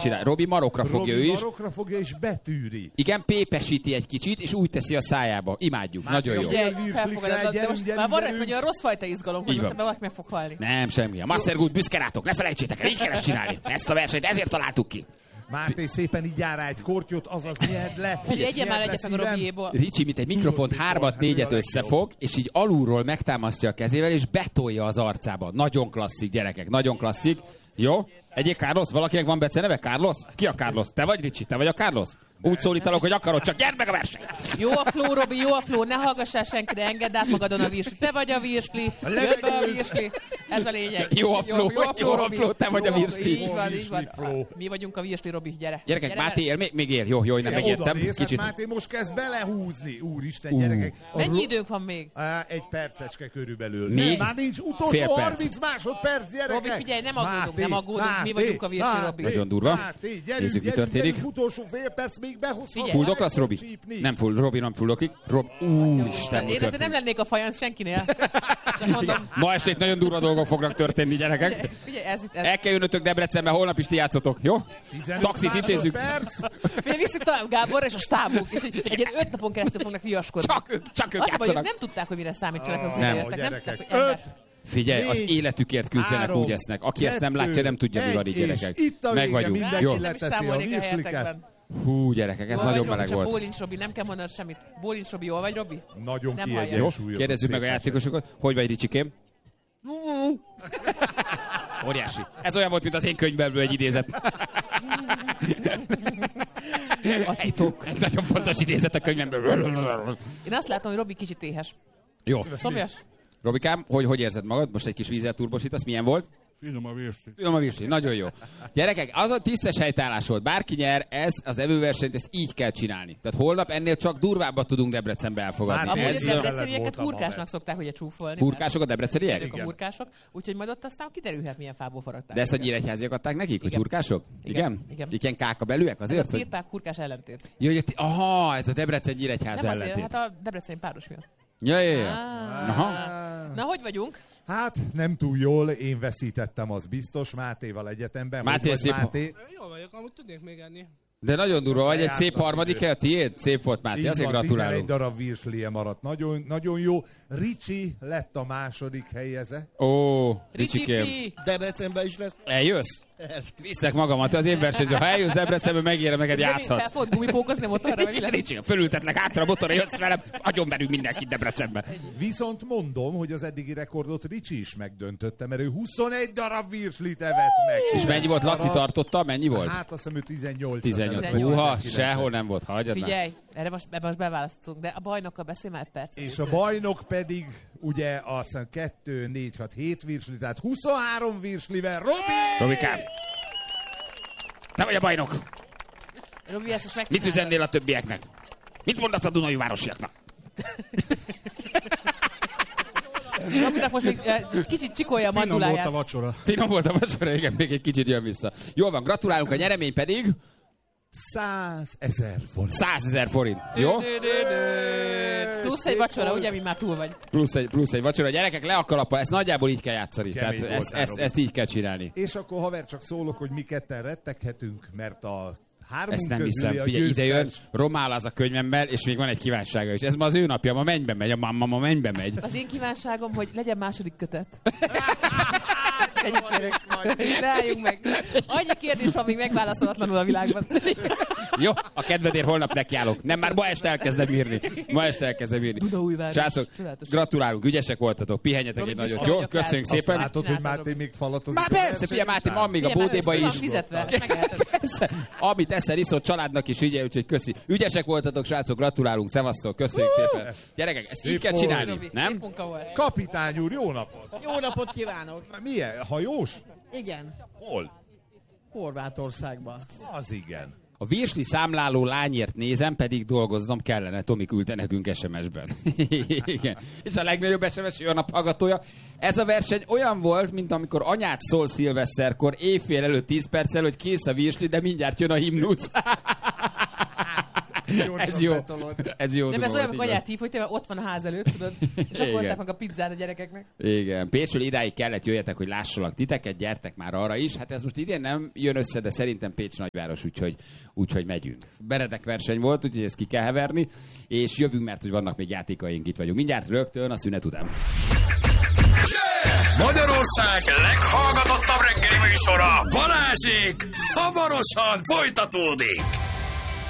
csinál. Robi marokra fogja ő is. Marokra fogja és betűri. Igen, pépesíti egy kicsit, és úgy teszi a szájába. Imádjuk, nagyon jó. Felfogadod, de most már van egy olyan rossz fajta izgalom, hogy most ebben valaki meg fog halni. Nem, semmi. A Mastergood büszke rátok, ne felejtsétek el, így kell ezt csinálni. Ezt a versenyt ezért találtuk ki. Máté szépen így jár rá egy kortyot, azaz nyerd le. Egyen már egyet meg a Robiéból. Ricsi, mint egy mikrofont 3-4-et összefog, és így alulról megtámasztja a kezével, és betolja az arcába. Nagyon klasszik, gyerekek, nagyon klasszik. Jó? Egyéb Carlos, valakinek van beceneve? Carlos? Ki a Carlos? Te vagy, Ricsi? Te vagy a Carlos? Úgy szólítalak, hogy akarod, csak gyerd meg a verseny! Jó a flow, Robi, jó a flow, ne hallgassál senkire, engedd át magadon a virsli. Te vagy a virsli, jödd be a virsli. Ez a lényeg. Jó a flow, te vagy a virsli. Így van. Mi vagyunk a virsli, Robi, gyere. Gyerekek, Máté él, még él. Jó, én nem megértem. Kicsit. Máté most kezd belehúzni. Úristen, gyerekek. Mennyi időnk van még? Egy percecske körülbelül. Még? Már nincs utolsó 30 másodperc, gyerekek. Robi, figyelj, nem aggódunk, mi vagyunk a virsli, Robi. Nagyon durva. Nézzük, mi történik. Utolsó fél perc, még behozható. Fulldok lesz, Robi? Nem full, Robi nem fullokik. Úristen, én azért nem lennék a fajansz senkinél. Ma estét nagyon durva dolgok fognak történni, gyerekek. El kell jönnötök Debrecenbe, holnap is ti játszotok, jó? Taxit intézzük. Visszük tovább Gáborra és a stábunk, és egy ilyen 5 napon keresztül fognak viaskodni. Csak ők játszanak. Nem tudták, hogy mire számítsanak. Nem, gyerekek. Figyelj, az életükért küzdenek, úgy esznek. Aki ezt nem látja, nem tudja, mi van itt, gyerekek. Meg vagyunk. Mindenki leteszi a virsliket. Hú, gyerekek, ez nagyon meleg volt. Bólincs, Robi, nem kell mondanod semmit. Bólincs, Robi, jól vagy, Robi? Nagyon kiegyensúlyozott. Kérdezzük meg a játékosokat. Hogy vagy, Ricsikém? Óriási. Ez olyan volt, mint az én könyvemből egy idézet. A titok. Egy nagyon fontos idézet a könyvemből. Én azt látom, hogy Robi kicsit éhes. Jó. Szomjas? Robikám, hogy érzed magad? Most egy kis vízzel turbosítasz, milyen volt? Finom a virsli. Finom a virsli, nagyon jó. Gyerekek, az a tisztes helytállás volt. Bárki nyer, ez az evőversenyt, ezt így kell csinálni. Tehát holnap ennél csak durvábbat tudunk Debrecenbe elfogadni. Amúgy a debrecenieket hurkásnak szokták ugye csúfolni. Hurkások a debreceniek? Igen. A hurkások, úgyhogy majd ott aztán kiderülhet, milyen fából faragták. De ezt a nyíregyháziak adták nekik, hogy hurkások? Igen? Ilyen kákabelűek azért? Ez a firpák hurkás ellentét. Jó, aha, ez a Debrecen Nyíregyháza nem ellentét. azért, hát a debreceni páros miatt. Ja. Aha. Na, hogy vagyunk? Hát nem túl jól, én veszítettem, az biztos, Mátéval egyetemben. Máté, szép. Máté? Jól vagyok, amúgy tudnék még enni. De nagyon durva vagy, egy szép harmadik hely a tiéd? Szép volt, Máté, azért gratulálok. 11 darab virslie maradt, nagyon, nagyon jó. Ricsi lett a második helyeze. Ó, Ricsikém. Debrecenben is lesz. Eljössz? Viszlek magamat, az én versenyző. Ha eljössz Debrecenbe, megérem, neked játszhatsz. Fel fogod gumipókozni motorra, vagy Ricsikém, fölültetlek hátra a motorra, jössz velem, agyon belül mindenkit Debrecenbe. Viszont mondom, hogy az eddigi rekordot Ricsi is megdöntötte, mert ő 21 darab virslit evett meg. És mennyi volt? Laci tartotta? Mennyi volt? Hát azt hiszem ő 18. 18. Húha, sehol nem volt, hagyjad már. Figyelj, ebbe most beválasztunk, de a bajnokkal beszélj már egy perc. És a bajnok pedig ugye azt hiszem 2, 4, 6, 7 virsli, tehát 23 virslivel. Robikám! Te vagy a bajnok! Robi, ezt is mit üzennél a többieknek? Mit mondasz a Dunai városiaknak? Robinak most még kicsit csikolja a manduláját. Finom volt a vacsora. Finom volt a vacsora, igen, még egy kicsit jön vissza. Jól van, gratulálunk, a nyeremény pedig 100 000 forint. 100 000 forint, jó? Plusz egy vacsora, ugye, mi már túl vagy. Plusz egy vacsora. Gyerekek, le a kalappa, ezt nagyjából így kell játszani. Tehát ezt így kell csinálni. És akkor haver, csak szólok, hogy mi ketten retteghetünk, mert a ezt nem hiszem. Figyelj, ide jön, romál az a könyvemmel, és még van egy kívánsága is. Ez ma az ő napja, ma mennybe megy, a mamma ma mennybe megy. Az én kívánságom, hogy legyen második kötet. Rájunk meg. Annyi kérdés van még megválaszolatlanul a világban. Jó, a kedvedért holnap nekiállok. Nem, már ma este elkezdem írni. Srácok, gratulálunk, ügyesek voltatok, pihenjetek egy nagyot. Jó, köszönjük szépen. Látod, hogy Máté még falatozik. Már persze, figyelj, Máté, van még a bódéba is. Amit eszel, iszol családnak is, ügyel, úgyhogy köszi. Ügyesek voltatok, srácok, gratulálunk, szevasztok, köszönjük szépen. Gyerekek, ezt így kell csinálni, nem? Kapitány úr, jó napot! Jó napot kívánok! Milyen? Hajós? Igen. Hol? Horvátországban. Az igen. A virsli számláló lányért nézem, pedig dolgoznom kellene. Tomi küldte nekünk SMS-ben. Igen. És a legnagyobb SMS olyan a hallgatója. Ez a verseny olyan volt, mint amikor anyád szól szilveszterkor, éjfél előtt 10 perccel, hogy kész a virsli, de mindjárt jön a himnusz. Ez jó. Ez jó. Nem, ez dolog, olyan, amikor igaz. anyát hív, hogy te ott van a ház előtt, tudod, és akkor Igen. hozták meg a pizzát a gyerekeknek. Igen, Pécsről idáig kellett jöjjetek, hogy lássalak titeket, gyertek már arra is. Hát ez most idén nem jön össze, de szerintem Pécs nagyváros, úgyhogy megyünk. Beredek verseny volt, úgyhogy ezt ki kell heverni, és jövünk, mert hogy vannak még játékaink, itt vagyunk. Mindjárt rögtön a szünet után. Magyarország leghallgatottabb reggeli műsora, Balázsék, hamarosan folytatódik.